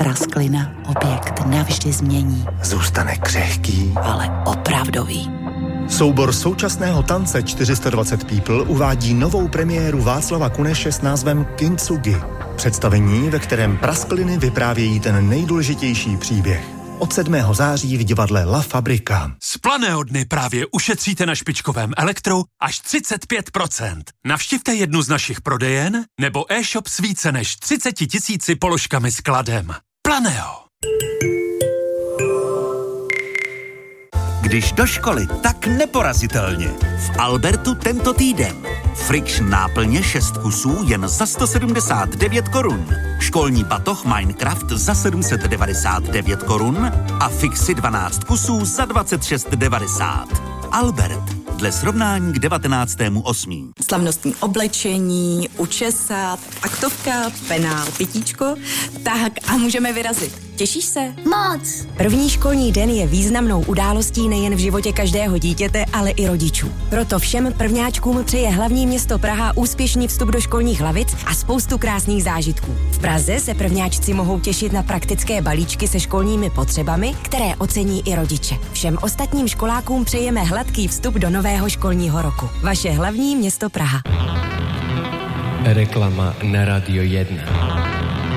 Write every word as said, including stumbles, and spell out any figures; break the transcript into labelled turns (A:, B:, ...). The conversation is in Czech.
A: Prasklina objekt navždy změní.
B: Zůstane křehký,
A: ale opravdový.
B: Soubor současného tance čtyři sta dvacet People uvádí novou premiéru Václava Kuneše s názvem Kintsugi. Představení, ve kterém praskliny vyprávějí ten nejdůležitější příběh. Od sedmého září v divadle La Fabrika.
C: Z Planého dny právě ušetříte na špičkovém elektru až třicet pět procent. Navštivte jednu z našich prodejen nebo e-shop s více než třicet tisíci položkami s kladem. Planého.
D: Když do školy, tak neporazitelně. V Albertu tento týden. Friction náplně šest kusů jen za sto sedmdesát devět korun. Školní batoh Minecraft za sedm set devadesát devět korun a Fixy dvanáct kusů za dvacet šest devadesát. Albert. Dle srovnání k devatenáctému osmého
E: Slavnostní oblečení, učesat, aktovka, penál, pitíčko. Tak a můžeme vyrazit. Těšíš se?
F: Moc!
G: První školní den je významnou událostí nejen v životě každého dítěte, ale i rodičů. Proto všem prvňáčkům přeje hlavní město Praha úspěšný vstup do školních lavic a spoustu krásných zážitků. V Praze se prvňáčci mohou těšit na praktické balíčky se školními potřebami, které ocení i rodiče. Všem ostatním školákům přejeme hladký vstup do nového školního roku. Vaše hlavní město Praha.
H: Reklama na Radio jedna.